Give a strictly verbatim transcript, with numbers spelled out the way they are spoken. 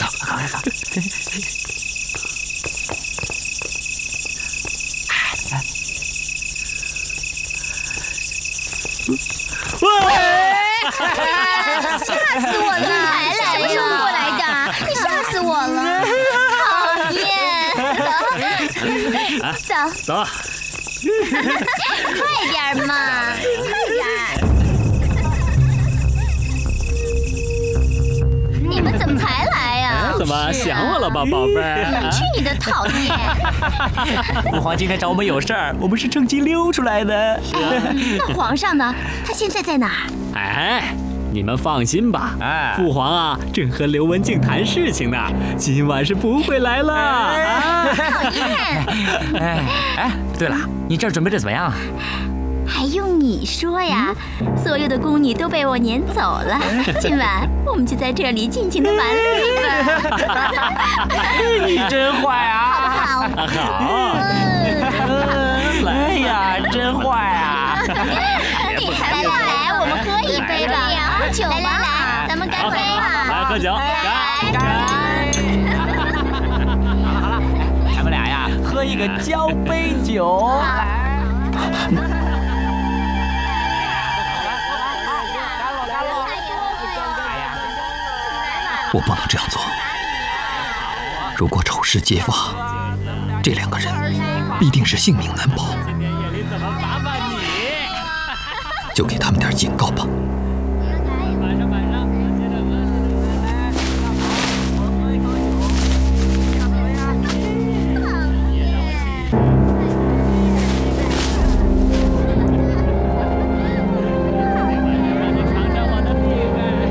走，快走。 喂！ 吓死我了！才来冲过来的，你吓死我了！讨厌！走走走， 快点嘛！快点！你们怎么才来呀？ 怎么想我了吧，宝贝儿？ 去你的讨厌！ 父皇今天找我们有事儿，我们是趁机溜出来的。 那皇上呢？他现在在哪儿？ 哎，你们放心吧， 哎， 父皇啊，正和刘文静谈事情呢，今晚是不会来了。啊！ 讨厌！ 哎哎，对了，你这儿准备的怎么样？ 还用你说呀？所有的宫女都被我撵走了，今晚我们就在这里尽情的玩乐吧。 你真坏啊！ 好不好？ 好。 哎呀，真坏啊！ 来来来，我们喝一杯吧。喝酒吧，来来来，咱们干杯吧！ 来喝酒，干！ 好了，咱们俩呀，喝一个交杯酒。 我不能这样做。如果丑事揭发，这两个人必定是性命难保。就给他们点警告吧。